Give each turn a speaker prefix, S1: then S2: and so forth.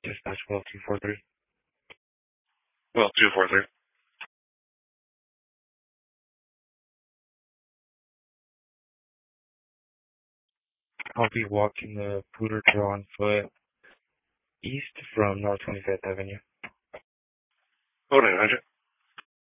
S1: Dispatch well 243.
S2: Well, 243.
S1: I'll be walking the Pooter Trail on foot east from North 25th Avenue.
S2: Hold on, 100.